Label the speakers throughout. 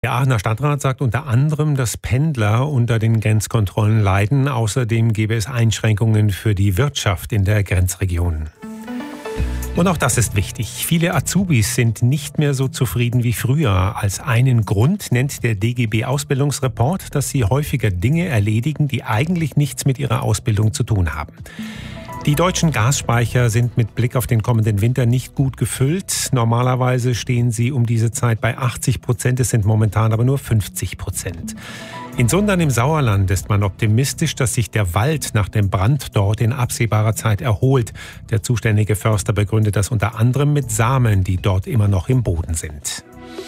Speaker 1: Der Aachener Stadtrat sagt unter anderem, dass Pendler unter den Grenzkontrollen leiden. Außerdem gäbe es Einschränkungen für die Wirtschaft in der Grenzregion. Und auch das ist wichtig. Viele Azubis sind nicht mehr so zufrieden wie früher. Als einen Grund nennt der DGB-Ausbildungsreport, dass sie häufiger Dinge erledigen, die eigentlich nichts mit ihrer Ausbildung zu tun haben. Die deutschen Gasspeicher sind mit Blick auf den kommenden Winter nicht gut gefüllt. Normalerweise stehen sie um diese Zeit bei 80%, es sind momentan aber nur 50%. In Sundern im Sauerland ist man optimistisch, dass sich der Wald nach dem Brand dort in absehbarer Zeit erholt. Der zuständige Förster begründet das unter anderem mit Samen, die dort immer noch im Boden sind.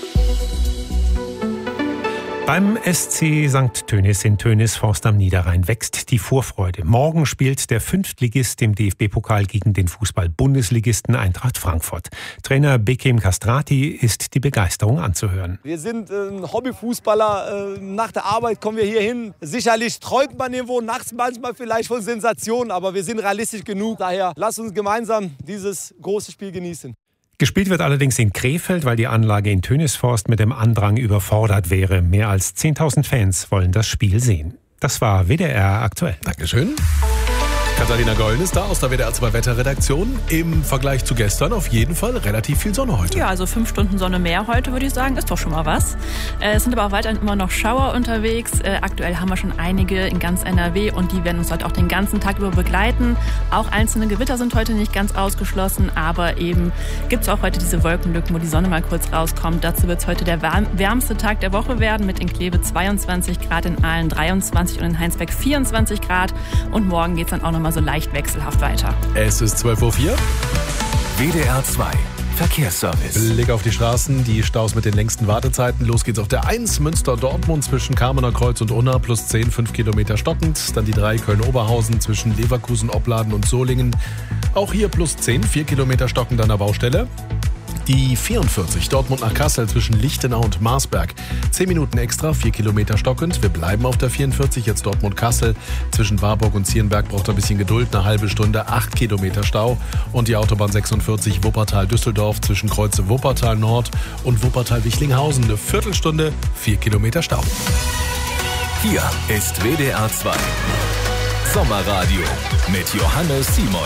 Speaker 1: Beim SC St. Tönnies in Tönisforst am Niederrhein wächst die Vorfreude. Morgen spielt der Fünftligist im DFB-Pokal gegen den Fußball-Bundesligisten Eintracht Frankfurt. Trainer Bekim Kastrati ist die Begeisterung anzuhören.
Speaker 2: Wir sind Hobbyfußballer. Nach der Arbeit kommen wir hier hin. Sicherlich träumt man irgendwo nachts manchmal vielleicht von Sensationen, aber wir sind realistisch genug. Daher lasst uns gemeinsam dieses große Spiel genießen.
Speaker 1: Gespielt wird allerdings in Krefeld, weil die Anlage in Tönisforst mit dem Andrang überfordert wäre. Mehr als 10.000 Fans wollen das Spiel sehen. Das war WDR aktuell.
Speaker 3: Dankeschön. Katharina Gollen ist da aus der WDR 2 Wetterredaktion. Im Vergleich zu gestern auf jeden Fall relativ viel Sonne heute.
Speaker 4: Ja, also 5 Stunden Sonne mehr heute, würde ich sagen, ist doch schon mal was. Es sind aber auch weiterhin immer noch Schauer unterwegs. Aktuell haben wir schon einige in ganz NRW und die werden uns heute auch den ganzen Tag über begleiten. Auch einzelne Gewitter sind heute nicht ganz ausgeschlossen, aber eben gibt es auch heute diese Wolkenlücken, wo die Sonne mal kurz rauskommt. Dazu wird es heute der wärmste Tag der Woche werden, mit in Kleve 22 Grad, in Aalen 23 und in Heinsberg 24 Grad. Und morgen geht es dann auch nochmal so leicht wechselhaft weiter.
Speaker 3: Es ist 12.04 Uhr.
Speaker 5: WDR 2 Verkehrsservice.
Speaker 3: Blick auf die Straßen, die Staus mit den längsten Wartezeiten. Los geht's auf der 1 Münster-Dortmund zwischen Kamener Kreuz und Unna plus 10, 5 Kilometer stockend. Dann die 3 Köln-Oberhausen zwischen Leverkusen, Opladen und Solingen. Auch hier plus 10, 4 Kilometer stockend an der Baustelle. Die 44 Dortmund nach Kassel zwischen Lichtenau und Marsberg. 10 Minuten extra, 4 Kilometer stockend. Wir bleiben auf der 44, jetzt Dortmund-Kassel. Zwischen Warburg und Zierenberg braucht ein bisschen Geduld, eine halbe Stunde, 8 Kilometer Stau. Und die Autobahn 46 Wuppertal-Düsseldorf zwischen Kreuze Wuppertal-Nord und Wuppertal-Wichlinghausen. Eine Viertelstunde, 4 Kilometer Stau.
Speaker 5: Hier ist WDR 2 Sommerradio mit Johannes Simon.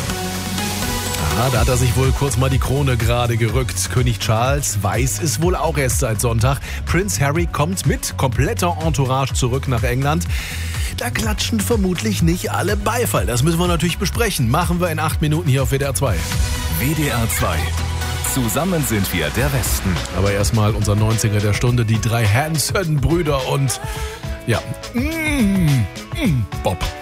Speaker 3: Da hat er sich wohl kurz mal die Krone gerade gerückt. König Charles weiß es wohl auch erst seit Sonntag. Prince Harry kommt mit kompletter Entourage zurück nach England. Da klatschen vermutlich nicht alle Beifall. Das müssen wir natürlich besprechen. Machen wir in 8 Minuten hier auf WDR 2.
Speaker 5: WDR 2. Zusammen sind wir der Westen.
Speaker 3: Aber erstmal unser 90er der Stunde, die 3 Hanson-Brüder und ja, Bob.